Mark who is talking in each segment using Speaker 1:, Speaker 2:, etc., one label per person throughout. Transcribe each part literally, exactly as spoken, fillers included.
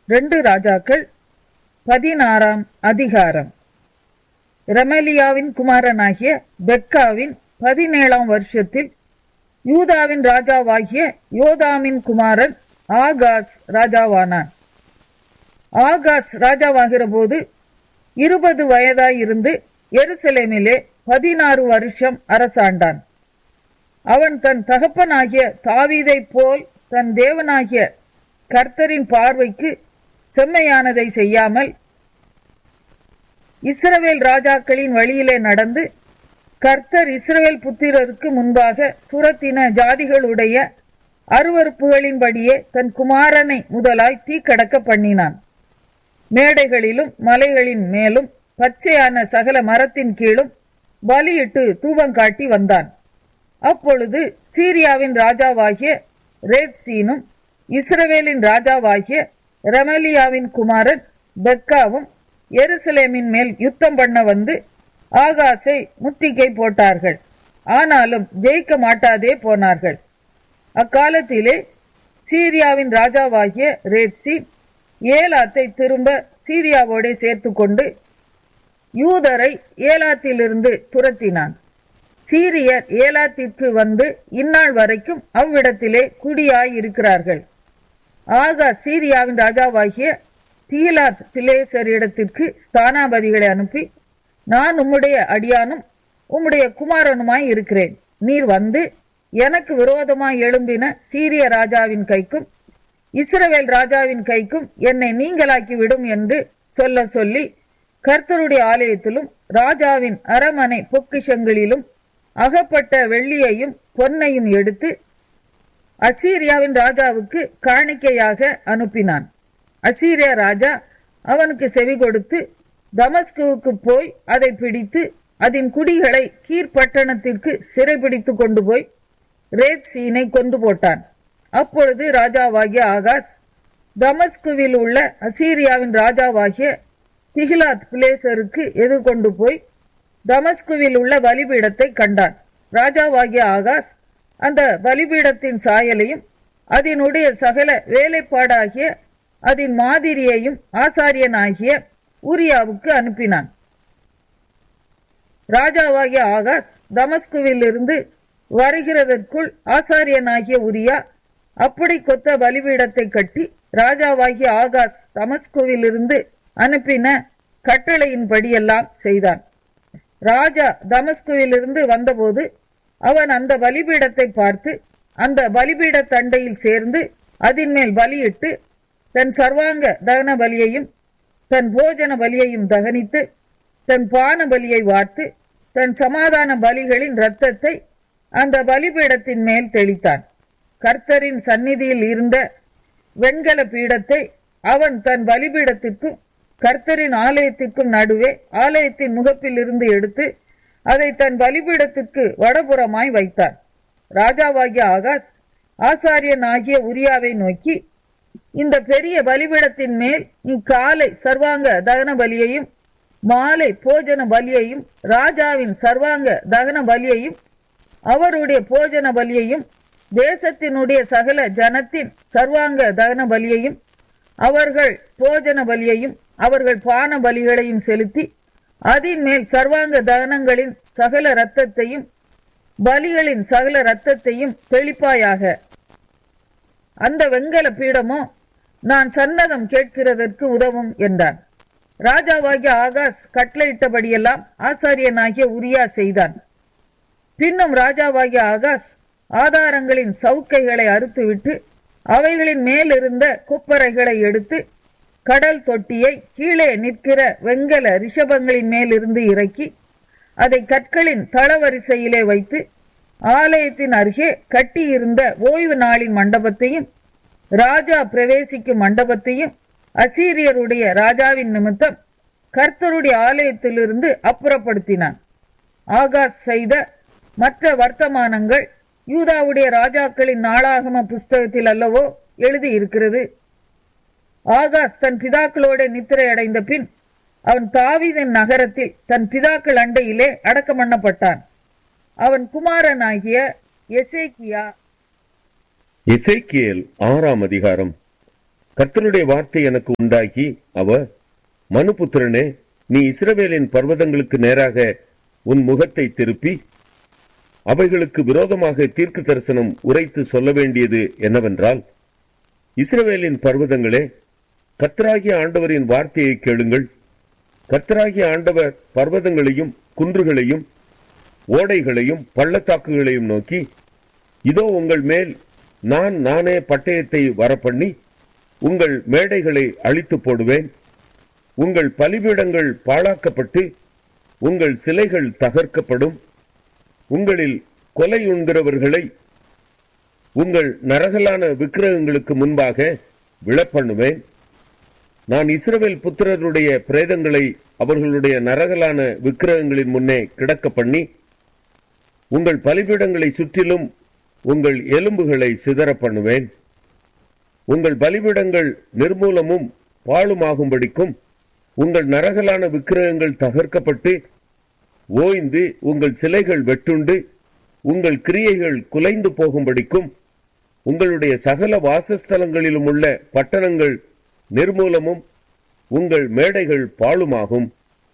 Speaker 1: ரெண்டு ராஜாக்கள் பதினாறாம் அதிகாரம். ரெமலியாவின் குமாரனாகிய பெக்காவின் பதினேழாம் வருஷத்தில் யூதாவின் ராஜாவாகிய யோதாமின் குமாரன் ஆகாஸ் ராஜாவானான். ஆகாஸ் ராஜாவாகிற போது இருபது வயதாயிருந்து எருசலேமிலே பதினாறு வருஷம் அரசாண்டான். அவன் தன் தகப்பனாகிய தாவீதை போல் தன் தேவனாகிய கர்த்தரின் பார்வைக்கு செம்மையானதை செய்யாமல் இஸ்ரவேல் ராஜாக்களின் வழியிலே நடந்து கர்த்தர் இஸ்ரவேல் புத்திரருக்கு முன்பாக துரத்தின ஜாதிகளுடைய அருவருப்புகளின்படியே தன் குமாரனை முதலாய் தீக்கடக்க பண்ணினான். மேடைகளிலும் மலைகளின் மேலும் பச்சையான சகல மரத்தின் கீழும் பலியிட்டு தூபங்காட்டி வந்தான். அப்பொழுது சீரியாவின் ராஜாவாகிய ரேத்சீனும் இஸ்ரவேலின் ராஜாவாகிய ரெமலியாவின் குமாரன் பெக்காவும் எருசலேமின் மேல் யுத்தம் பண்ண வந்து ஆகாசை முத்திகை போட்டார்கள். ஆனாலும் ஜெயிக்க மாட்டாதே போனார்கள். அக்காலத்திலே சீரியாவின் ராஜாவாகிய ரேத்சீன் ஏலாத்தை திரும்ப சீரியாவோட சேர்த்து கொண்டு யூதரை ஏலாத்திலிருந்து துரத்தினான். சீரியர் ஏலாத்திற்கு வந்து இந்நாள் வரைக்கும் அவ்விடத்திலே குடியாய் இருக்கிறார்கள். ஆகா சீரியாவின் ராஜாவாகிய தீலாத் பிலேசரிடத்திற்கு ஸ்தானாபதிகளை அனுப்பி, நான் உம்முடைய அடியானும் உம்முடைய குமாரனுமாய் இருக்கிறேன். நீர் வந்து எனக்கு விரோதமாய் எழும்பின சீரிய ராஜாவின் கைக்கும் இஸ்ரவேல் ராஜாவின் கைக்கும் என்னை நீங்களாக்கி விடும் என்று சொல்ல சொல்லி கர்த்தருடைய ஆலயத்திலும் ராஜாவின் அரமனை பொக்கிஷங்களிலும் அகப்பட்ட வெள்ளியையும் பொன்னையும் எடுத்து அசீரியாவின் ராஜாவுக்கு காணிக்கையாக அனுப்பினான். அசீரியா ராஜா அவனுக்கு செவி கொடுத்து தமஸ்குவுக்கு போய் அதை பிடித்து அதன் குடிகளை கீழ்பட்டணத்திற்கு சிறைபிடித்து கொண்டு போய் ரேத்சீனை கொண்டு போட்டான். அப்பொழுது ராஜாவாகிய ஆகாஸ் தமஸ்குவில் உள்ள அசீரியாவின் ராஜாவாகிய திகிலாத் பிலேசருக்கு எதிர்கொண்டு போய் தமஸ்குவில் உள்ள பலிபீடத்தை கண்டான். ராஜாவாகிய ஆகாஸ் அந்த பலிபீடத்தின் சாயலையும் அதனுடைய சகல வேலைப்பாடாகிய அதன் மாதிரியையும் ஆசாரியனாகிய உரியாவுக்கு அனுப்பினான். ராஜாவாகிய ஆகாஸ் தமஸ்குவில் இருந்து வருகிறதற்குள் ஆசாரியனாகிய உரியா அப்படி கொத்த பலிபீடத்தை கட்டி ராஜாவாகிய ஆகாஸ் தமஸ்குவில் இருந்து அனுப்பின கட்டளையின்படியெல்லாம் செய்தான். ராஜா தமஸ்குவில் இருந்து வந்தபோது அவன் அந்த பலிபீடத்தை பார்த்து அந்த பலிபீட தண்டையில் சேர்ந்து அதன் மேல் பலியிட்டு தன் சர்வாங்க தகன பலியையும் தன் போஜன பலியையும் தகனித்து தன் பான பலியை வார்த்து தன் சமாதான பலிகளின் இரத்தத்தை அந்த பலிபீடத்தின் மேல் தெளித்தான். கர்த்தரின் சந்நிதியில் இருந்த வெண்கல பீடத்தை அவன் தன் பலிபீடத்திற்கும் கர்த்தரின் ஆலயத்திற்கும் நடுவே ஆலயத்தின் முகப்பில் இருந்து எடுத்து அதை தன் பலிபீடத்திற்கு வடபுறமாய் வைத்தான். ராஜாவாகிய ஆகாஸ் ஆசாரியன் ஆகிய உரியாவை நோக்கி, இந்த பெரிய பலிபீடத்தின் மேல் நீ காலை சர்வாங்க தகன பலியையும் மாலை போஜன பலியையும் ராஜாவின் சர்வாங்க தகன பலியையும் அவருடைய போஜன பலியையும் தேசத்தினுடைய சகல ஜனத்தின் சர்வாங்க தகன பலியையும் அவர்கள் போஜன பலியையும் அவர்கள் பான பலிகளையும் செலுத்தி அதன் மேல் சர்வாங்க தகனங்களின் சகல இரத்தத்தையும் பலிகளின் சகல இரத்தத்தையும் தெளிப்பாயாக. அந்த வெண்கல பீடமோ நான் சன்னதம் கேட்கிறதற்கு உதவும் என்றான். ராஜாவாகிய ஆகாஸ் கட்டளையிட்டபடியெல்லாம் ஆசாரியனாகிய உரியா செய்தான். பின்னும் ராஜாவாகிய ஆகாஸ் ஆதாரங்களின் சவுக்கைகளை அறுத்துவிட்டு அவைகளின் மேலிருந்த குப்பரைகளை எடுத்து கடல் தொட்டியை கீழே நிற்கிற வெண்கல ரிஷபங்களின் மேலிருந்து இறக்கி அதை கற்களின் தளவரிசையிலே வைத்து ஆலயத்தின் அருகே கட்டியிருந்த ஓய்வு நாளின் மண்டபத்தையும் ராஜா பிரவேசிக்கும் மண்டபத்தையும் அசீரியருடைய ராஜாவின் நிமித்தம் கர்த்தருடைய ஆலயத்திலிருந்து அப்புறப்படுத்தினான். ஆகாஸ் செய்த மற்ற வர்த்தமானங்கள் யூதாவுடைய ராஜாக்களின் நாளாகம புஸ்தகத்தில் அல்லவோ எழுதி இருக்கிறது. ஆகாஸ் தன் பிதாக்களோட நித்திரை அடைந்த பின் அவன் தாவீதின் நகரத்தில் தன் பிதாக்கள் அண்டையிலே அடக்கம் பண்ணப்பட்டான். அவன் குமாரனாகிய எசேக்கியா.
Speaker 2: எசேக்கியேல் ஆறாம் அதிகாரம். கர்த்தருடைய வார்த்தை எனக்கு உண்டாகி, அவர், மனுபுத்திரனே, நீ இஸ்ரவேலின் பர்வதங்களுக்கு நேராக உன் முகத்தை திருப்பி அவைகளுக்கு விரோதமாக தீர்க்க தரிசனம் உரைத்து சொல்ல வேண்டியது என்னவென்றால், இஸ்ரவேலின் பர்வதங்களே, கர்த்தராகிய ஆண்டவரின் வார்த்தையை கேளுங்கள். கர்த்தராகிய ஆண்டவர் பர்வதங்களையும் குன்றுகளையும் ஓடைகளையும் பள்ளத்தாக்குகளையும் நோக்கி, இதோ உங்கள் மேல் நான் நானே பட்டயத்தை வரப்பண்ணி உங்கள் மேடைகளை அழித்து போடுவேன். உங்கள் பலிபீடங்கள் பாழாக்கப்பட்டு உங்கள் சிலைகள் தகர்க்கப்படும். உங்களில் கொலை உண்கிறவர்களை உங்கள் நரகலான விக்கிரகங்களுக்கு முன்பாக விழப்பண்ணுவேன். நான் இஸ்ரவேல் புத்திரருடைய பிரேதங்களை அவர்களுடைய நரகலான விக்கிரகங்களின் முன்னே கிடக்க பண்ணி உங்கள் பலிபீடங்களை சுற்றிலும் உங்கள் எலும்புகளை சிதற பண்ணுவேன். உங்கள் பலிபீடங்கள் நிர்மூலமும் பாழுமாகும்படிக்கும் உங்கள் நரகலான விக்கிரகங்கள் தகர்க்கப்பட்டு ஓய்ந்து உங்கள் சிலைகள் வெட்டுண்டு உங்கள் கிரியைகள் குலைந்து போகும்படிக்கும் உங்களுடைய சகல வாசஸ்தலங்களிலும் உள்ள பட்டணங்கள் நிர்மூலமும் உங்கள் மேடைகள் பாழுமாகும்.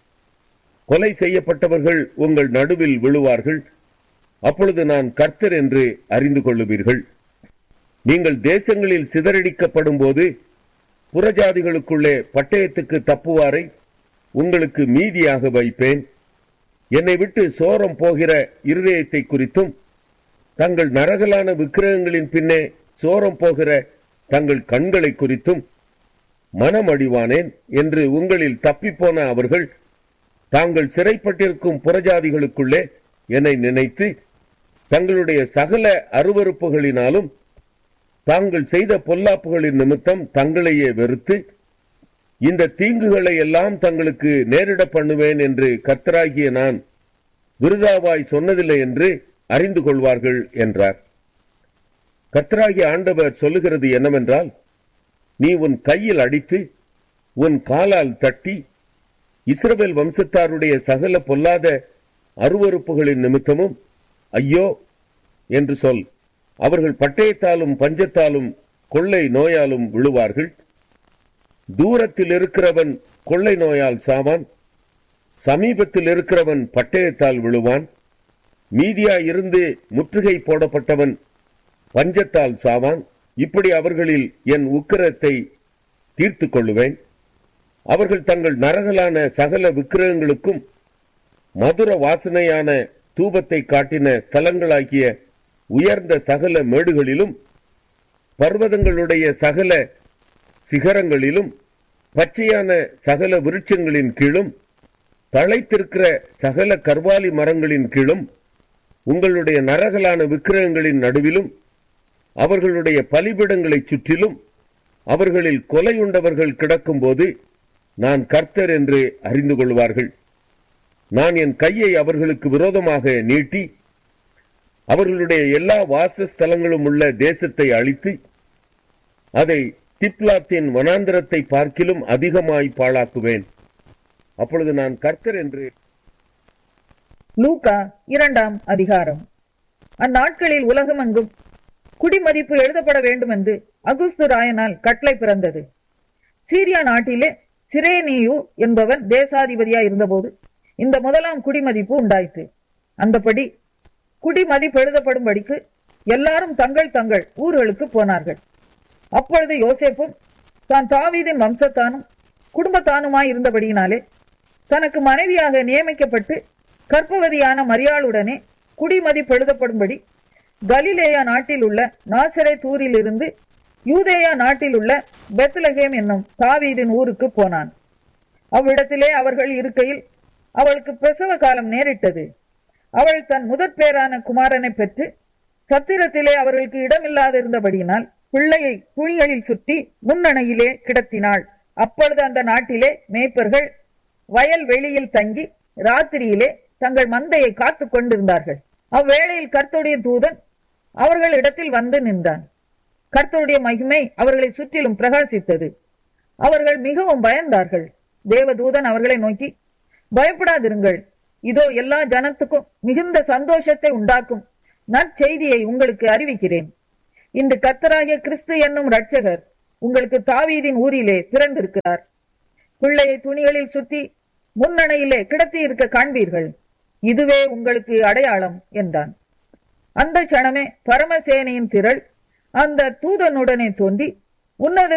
Speaker 2: கொலை செய்யப்பட்டவர்கள் உங்கள் நடுவில் விழுவார்கள். அப்பொழுது நான் கர்த்தர் என்று அறிந்து கொள்ளுவீர்கள். நீங்கள் தேசங்களில் சிதறடிக்கப்படும் போது புறஜாதிகளுக்குள்ளே பட்டயத்துக்கு தப்புவாரை உங்களுக்கு மீதியாக வைப்பேன். என்னை விட்டு சோரம் போகிற இருதயத்தை குறித்தும் தங்கள் நரகலான விக்கிரகங்களின் பின்னே சோரம் போகிற தங்கள் கண்களை குறித்தும் மனமடிவானேன் என்று உங்களில் தப்பிப்போன அவர்கள் தாங்கள் சிறைப்பட்டிருக்கும் புறஜாதிகளுக்குள்ளே என்னை நினைத்து தங்களுடைய சகல அருவருப்புகளினாலும் தாங்கள் செய்த பொல்லாப்புகளின் நிமித்தம் தங்களையே வெறுத்து இந்த தீங்குகளை எல்லாம் தங்களுக்கு நேரிட பண்ணுவேன் என்று கர்த்தராகிய நான் விருதாவாய் சொன்னதில்லை என்று அறிந்து கொள்வார்கள் என்றார். கர்த்தராகிய ஆண்டவர் சொல்லுகிறது என்னவென்றால், நீ உன் கையில் அடித்து உன் காலால் தட்டி இஸ்ரவேல் வம்சத்தாருடைய சகல பொல்லாத அருவருப்புகளின் நிமித்தமும் ஐயோ என்று சொல். அவர்கள் பட்டயத்தாலும் பஞ்சத்தாலும் கொள்ளை நோயாலும் விழுவார்கள். தூரத்தில் இருக்கிறவன் கொள்ளை நோயால் சாவான், சமீபத்தில் இருக்கிறவன் பட்டயத்தால் விழுவான். மீதியாயிருந்து முற்றுகை போடப்பட்டவன் பஞ்சத்தால் சாவான். இப்படி அவர்களில் என் உக்கிரத்தை தீர்த்து கொள்ளுவேன். அவர்கள் தங்கள் நரகலான சகல விக்கிரகங்களுக்கும் மதுர வாசனையான தூபத்தை காட்டின ஸ்தலங்களாகிய உயர்ந்த சகல மேடுகளிலும் பர்வதங்களுடைய சகல சிகரங்களிலும் பச்சையான சகல விருட்சங்களின் கீழும் தழைத்திருக்கிற சகல கர்வாலி மரங்களின் கீழும் உங்களுடைய நரகலான விக்கிரகங்களின் நடுவிலும் அவர்களுடைய பலிபீடங்களை சுற்றிலும் அவர்களில் கொலையுண்டவர்கள் கிடக்கும் போது நான் கர்த்தர் என்று அறிந்து கொள்வார்கள். நான் என் கையை அவர்களுக்கு விரோதமாக நீட்டி அவர்களுடைய எல்லா வாசஸ்தலங்களும் உள்ள தேசத்தை அழித்து அதை திப்லாத்தின் வனாந்திரத்தை பார்க்கிலும் அதிகமாய் பாழாக்குவேன். அப்பொழுது நான் கர்த்தர் என்று.
Speaker 1: லூக்கா இரண்டாம் அதிகாரம். அந்நாட்களில் உலகமெங்கும் குடிமதிப்பு எழுதப்பட வேண்டும் என்று அகுஸ்து ராயனால் கட்டளை பிறந்தது. சீரியா நாட்டிலே சிரேனியு என்பவன் தேசாதிபதியா இருந்தபோது இந்த முதலாம் குடிமதிப்பு உண்டாயிற்று. அந்தபடி குடிமதிப்பு எழுதப்படும்படிக்கு எல்லாரும் தங்கள் தங்கள் ஊர்களுக்கு போனார்கள். அப்பொழுது யோசேப்பும் தான் தாவீதின் வம்சத்தானும் குடும்பத்தானுமாய் இருந்தபடியினாலே தனக்கு மனைவியாக நியமிக்கப்பட்டு கர்ப்பவதியான மரியாளுடனே குடிமதிப்பு எழுதப்படும்படி கலிலேயா நாட்டில் உள்ள நாசரேத்தூரில் இருந்து யூதேயா நாட்டில் உள்ள பெத்லகேம் என்னும் தாவீதின் ஊருக்கு போனான். அவ்விடத்திலே அவர்கள் இருக்கையில் அவளுக்கு பிரசவ காலம் நேரிட்டது. அவள் தன் முதற் பேரான குமாரனை பெற்று சத்திரத்திலே அவர்களுக்கு இடமில்லாதிருந்தபடியினால் பிள்ளையை குழிகளில் சுற்றி முன்னணையிலே கிடத்தினாள். அப்பொழுது அந்த நாட்டிலே மேய்ப்பர்கள் வயல் வெளியில் தங்கி ராத்திரியிலே தங்கள் மந்தையை காத்து கொண்டிருந்தார்கள். அவ்வேளையில் கர்த்தருடைய தூதன் அவர்கள் இடத்தில் வந்து நின்றான். கர்த்தருடைய மகிமை அவர்களை சுற்றிலும் பிரகாசித்தது. அவர்கள் மிகவும் பயந்தார்கள். தேவதூதன் அவர்களை நோக்கி, பயப்படாதிருங்கள், இதோ எல்லா ஜனத்துக்கும் மிகுந்த சந்தோஷத்தை உண்டாக்கும் நற்செய்தியை உங்களுக்கு அறிவிக்கிறேன். இன்று கர்த்தராகிய கிறிஸ்து என்னும் இரட்சகர் உங்களுக்கு தாவீதின் ஊரிலே பிறந்திருக்கிறார். பிள்ளையை துணிகளில் சுத்தி முன்னணையிலே கிடத்தி இருக்க காண்பீர்கள். இதுவே உங்களுக்கு அடையாளம் என்றான். அந்த சணமே பரமசேனையின் திரள் அந்த தூதனுடனே தோன்றி உன்னத